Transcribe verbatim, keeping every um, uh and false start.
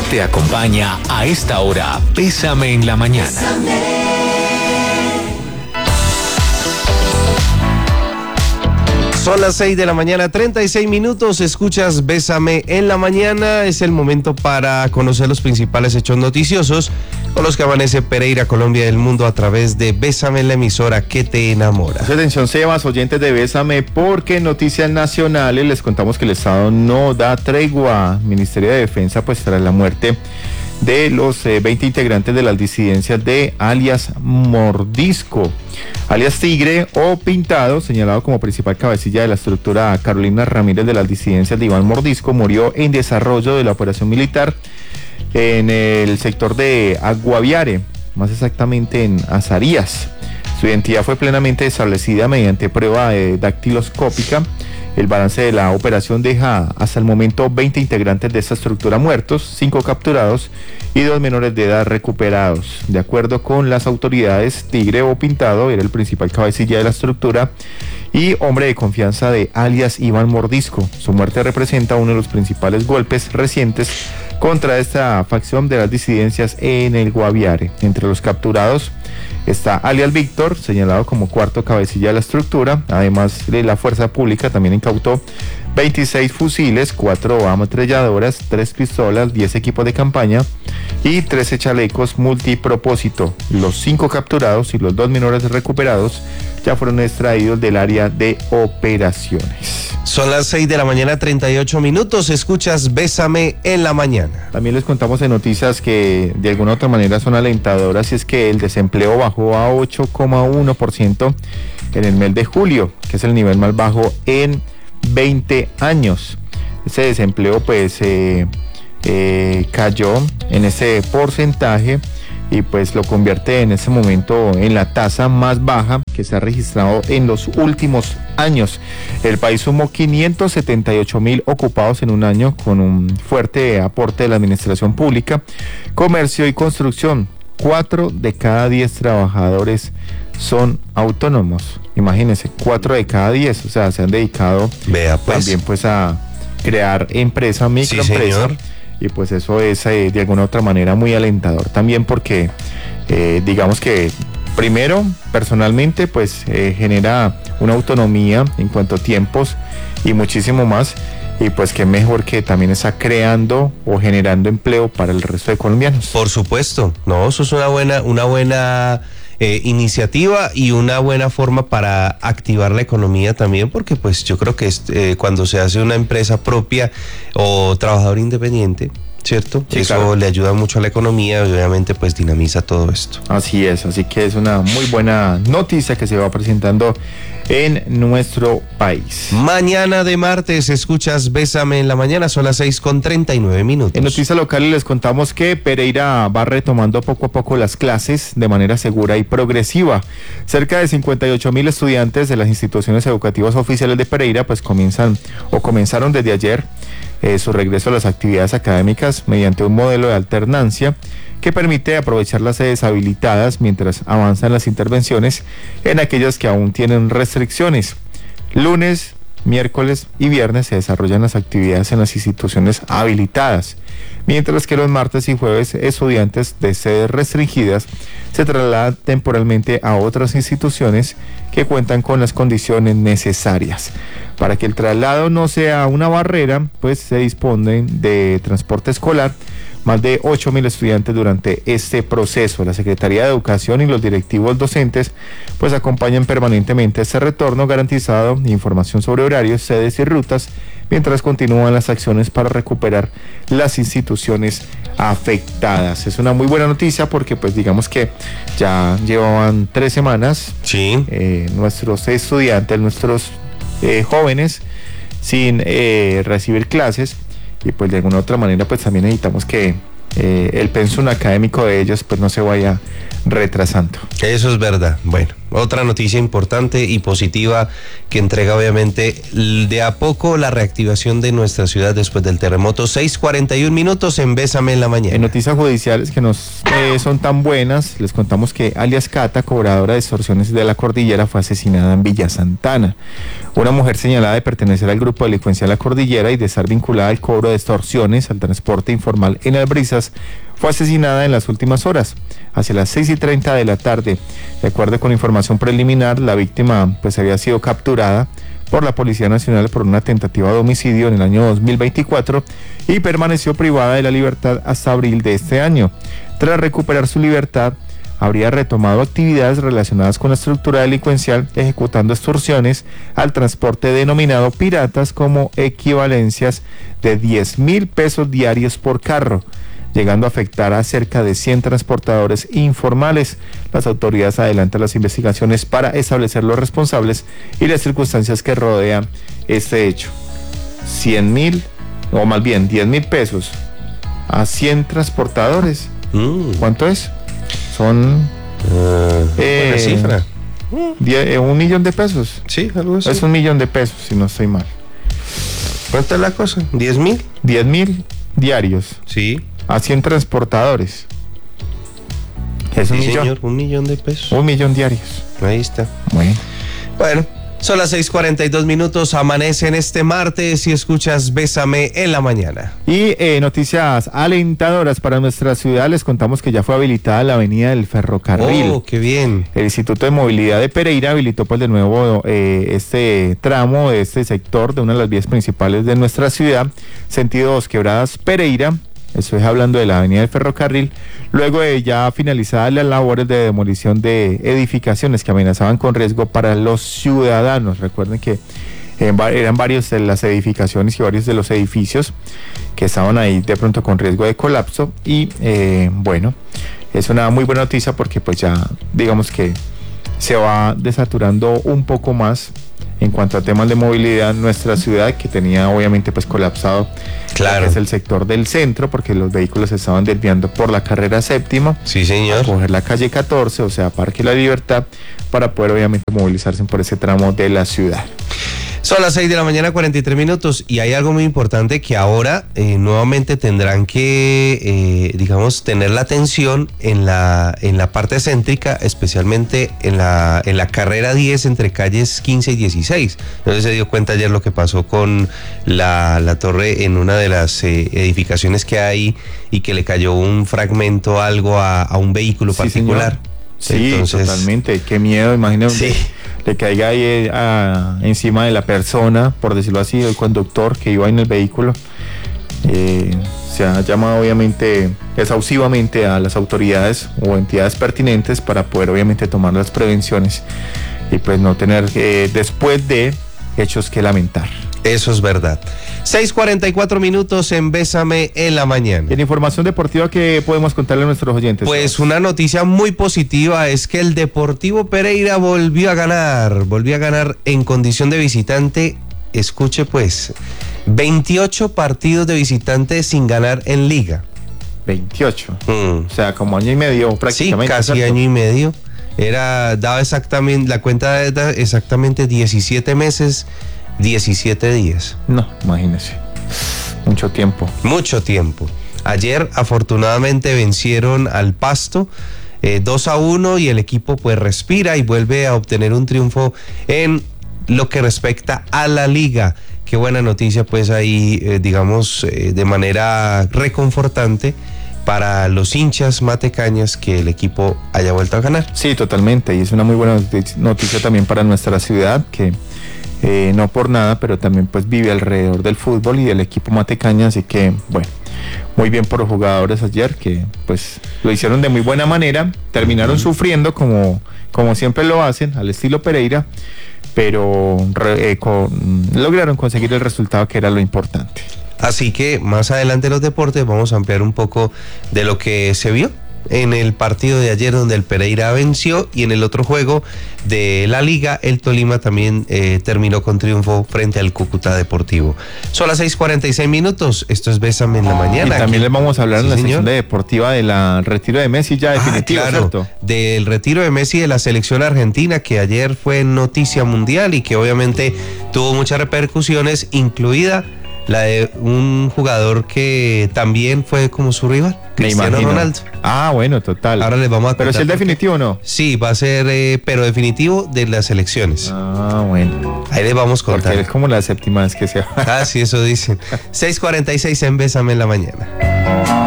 Te acompaña a esta hora Bésame en la Mañana. Bésame. Son las seis de la mañana, treinta y seis minutos, escuchas Bésame en la Mañana. Es el momento para conocer los principales hechos noticiosos con los que amanece Pereira, Colombia y el mundo a través de Bésame, la emisora que te enamora. Atención, Sebas, oyentes de Bésame, porque en noticias nacionales les contamos que el Estado no da tregua. Ministerio de Defensa, pues tras la muerte de los eh, veinte integrantes de las disidencias de alias Mordisco, alias Tigre o Pintado, señalado como principal cabecilla de la estructura Carolina Ramírez de las disidencias de Iván Mordisco, murió en desarrollo de la operación militar en el sector de Aguaviare, más exactamente en Azarías. Su identidad fue plenamente establecida mediante prueba eh, dactiloscópica. El balance de la operación deja hasta el momento veinte integrantes de esta estructura muertos, cinco capturados y dos menores de edad recuperados. De acuerdo con las autoridades, Tigre o Pintado era el principal cabecilla de la estructura y hombre de confianza de alias Iván Mordisco. Su muerte representa uno de los principales golpes recientes contra esta facción de las disidencias en el Guaviare. Entre los capturados está alias Víctor, señalado como cuarto cabecilla de la estructura. Además de la fuerza pública también incautó veintiséis fusiles, cuatro ametralladoras, tres pistolas, diez equipos de campaña y trece chalecos multipropósito. Los cinco capturados y los dos menores recuperados ya fueron extraídos del área de operaciones. Son las seis de la mañana, treinta y ocho minutos, escuchas Bésame en la Mañana. También les contamos en noticias que de alguna u otra manera son alentadoras, y es que el desempleo bajó a ocho coma uno por ciento en el mes de julio, que es el nivel más bajo en veinte años. Ese desempleo pues eh, eh, cayó en ese porcentaje y pues lo convierte en ese momento en la tasa más baja que se ha registrado en los últimos años. El país sumó quinientos setenta y ocho mil ocupados en un año, con un fuerte aporte de la administración pública, comercio y construcción. Cuatro de cada diez trabajadores son autónomos. Imagínense, cuatro de cada diez, o sea, se han dedicado Vea, pues. también pues a crear empresa, microempresa. Sí, y pues eso es eh, de alguna otra manera muy alentador también, porque eh, digamos que primero personalmente pues eh, genera una autonomía en cuanto a tiempos y muchísimo más, y pues qué mejor que también está creando o generando empleo para el resto de colombianos. Por supuesto, no, eso es una buena, una buena eh, iniciativa y una buena forma para activar la economía también, porque pues yo creo que es, eh, cuando se hace una empresa propia o trabajador independiente, ¿cierto? Sí, eso claro, le ayuda mucho a la economía y obviamente pues dinamiza todo esto. Así es, así que es una muy buena noticia que se va presentando en nuestro país. Mañana de martes escuchas Bésame en la Mañana, son las seis con treinta y nueve minutos. En noticias locales les contamos que Pereira va retomando poco a poco las clases de manera segura y progresiva. Cerca de cincuenta y ocho mil estudiantes de las instituciones educativas oficiales de Pereira pues comienzan o comenzaron desde ayer eh, su regreso a las actividades académicas mediante un modelo de alternancia que permite aprovechar las sedes habilitadas mientras avanzan las intervenciones en aquellas que aún tienen restricciones. Lunes, miércoles y viernes se desarrollan las actividades en las instituciones habilitadas, mientras que los martes y jueves estudiantes de sedes restringidas se trasladan temporalmente a otras instituciones que cuentan con las condiciones necesarias. Para que el traslado no sea una barrera, pues se disponen de transporte escolar más de ocho mil estudiantes durante este proceso. La Secretaría de Educación y los directivos docentes pues acompañan permanentemente este retorno, garantizado información sobre horarios, sedes y rutas, mientras continúan las acciones para recuperar las instituciones afectadas. Es una muy buena noticia porque pues digamos que ya llevaban tres semanas sí. eh, nuestros estudiantes, nuestros eh, jóvenes sin eh, recibir clases, y pues de alguna otra manera pues también necesitamos que eh, el pensum académico de ellos pues no se vaya retrasando. Eso es verdad. Bueno. otra noticia importante y positiva que entrega obviamente de a poco la reactivación de nuestra ciudad después del terremoto. seis cuarenta y un minutos en Bésame en la mañana. En noticias judiciales que nos eh, son tan buenas, les contamos que alias Cata, cobradora de extorsiones de la Cordillera, fue asesinada en Villa Santana. Una mujer señalada de pertenecer al grupo delincuencial La Cordillera y de estar vinculada al cobro de extorsiones al transporte informal en Albrizas fue asesinada en las últimas horas, hacia las seis y treinta de la tarde. De acuerdo con información preliminar, la víctima pues había sido capturada por la Policía Nacional por una tentativa de homicidio en el año dos mil veinticuatro y permaneció privada de la libertad hasta abril de este año. Tras recuperar su libertad, habría retomado actividades relacionadas con la estructura delincuencial, ejecutando extorsiones al transporte denominado piratas como equivalencias de diez mil pesos diarios por carro, llegando a afectar a cerca de cien transportadores informales. Las autoridades adelantan las investigaciones para establecer los responsables y las circunstancias que rodean este hecho. cien mil, o más bien diez mil pesos a cien transportadores. Mm. ¿Cuánto es? Son... Uh, eh, buena cifra. Die, eh, un millón de pesos. Sí, algo así. Es un millón de pesos, si no estoy mal. ¿Cuánto es la cosa? ¿diez mil? diez mil diarios. Sí. A cien transportadores. Es Sí, un millón. señor, un millón de pesos. Un millón diarios. Ahí está. Bueno. Bueno, son las seis cuarenta y dos minutos, amanece en este martes y escuchas Bésame en la mañana. Y eh, noticias alentadoras para nuestra ciudad. Les contamos que ya fue habilitada la avenida del Ferrocarril. Oh, qué bien. El Instituto de Movilidad de Pereira habilitó pues de nuevo eh, este tramo de este sector de una de las vías principales de nuestra ciudad, sentido Dos Quebradas Pereira. Estoy hablando de la avenida del Ferrocarril, luego de ya finalizadas las labores de demolición de edificaciones que amenazaban con riesgo para los ciudadanos. Recuerden que eran varias de las edificaciones y varios de los edificios que estaban ahí de pronto con riesgo de colapso y eh, bueno, es una muy buena noticia porque pues ya digamos que se va desaturando un poco más en cuanto a temas de movilidad en nuestra ciudad, que tenía obviamente pues colapsado. Claro. Es el sector del centro, porque los vehículos se estaban desviando por la carrera séptima. Sí, señor. A coger la calle catorce, o sea, Parque La Libertad, para poder obviamente movilizarse por ese tramo de la ciudad. Son las seis de la mañana, cuarenta y tres minutos, y hay algo muy importante que ahora eh, nuevamente tendrán que, eh, digamos, tener la atención en la, en la parte céntrica, especialmente en la, en la carrera diez entre calles quince y dieciséis. No sé si se dio cuenta ayer lo que pasó con la, la torre en una de las eh, edificaciones que hay y que le cayó un fragmento, algo a, a un vehículo Sí, particular. señor. Sí, Entonces, totalmente. Qué miedo, imagínate. Sí. Le caiga ahí eh, a, encima de la persona, por decirlo así, el conductor que iba en el vehículo. Eh, se ha llamado obviamente exhaustivamente a las autoridades o entidades pertinentes para poder obviamente tomar las prevenciones y pues no tener eh, después de hechos que lamentar. Eso es verdad. seis cuarenta y cuatro minutos en Bésame en la mañana. En información deportiva, ¿qué podemos contarle a nuestros oyentes? Pues una noticia muy positiva es que el Deportivo Pereira volvió a ganar, volvió a ganar en condición de visitante. Escuche pues, veintiocho partidos de visitante sin ganar en liga. veintiocho. Mm. O sea, como año y medio prácticamente. Sí, casi ¿cierto? año y medio. Era, daba exactamente, la cuenta era exactamente diecisiete meses, diecisiete días. No, imagínese. Mucho tiempo. Mucho tiempo. Ayer afortunadamente vencieron al Pasto eh, dos a uno y el equipo pues respira y vuelve a obtener un triunfo en lo que respecta a la liga. Qué buena noticia pues ahí, eh, digamos, eh, de manera reconfortante para los hinchas matecañas que el equipo haya vuelto a ganar. Sí, totalmente. Y es una muy buena noticia también para nuestra ciudad, que eh, no por nada, pero también pues vive alrededor del fútbol y del equipo matecaña. Así que, bueno, muy bien por los jugadores ayer, que pues lo hicieron de muy buena manera. Terminaron uh-huh. sufriendo como, como siempre lo hacen, al estilo Pereira, pero re, eh, con, lograron conseguir el resultado, que era lo importante. Así que más adelante en los deportes vamos a ampliar un poco de lo que se vio en el partido de ayer donde el Pereira venció, y en el otro juego de la Liga, el Tolima también eh, terminó con triunfo frente al Cúcuta Deportivo. Son las seis cuarenta y seis minutos, esto es Bésame en la Mañana. Y también les vamos a hablar Sí, en la señor. sección de deportiva del retiro de Messi ya definitivo, ah, claro, ¿cierto? del retiro de Messi de la selección argentina, que ayer fue noticia mundial y que obviamente tuvo muchas repercusiones, incluida la de un jugador que también fue como su rival, Me Cristiano imagino. Ronaldo. Ah, bueno, total. Ahora les vamos a Pero si contar es por qué. definitivo o no. Sí, va a ser, eh, pero definitivo de las elecciones. Ah, bueno. Ahí les vamos a Porque contar. es como la séptima vez que se va. Ah, sí, eso dicen. seis cuarenta y seis en Bésame en la Mañana.